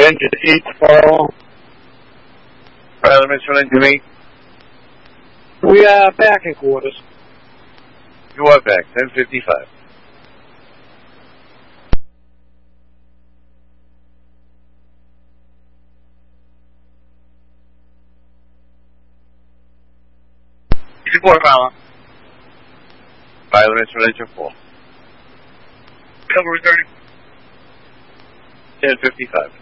engine 8 tomorrow. Pilot Mr. Engine 8. We are back in quarters. You are back, 10:55. Report, pilot. Pilot Mr. Engine 4. Cover returning. 10:55.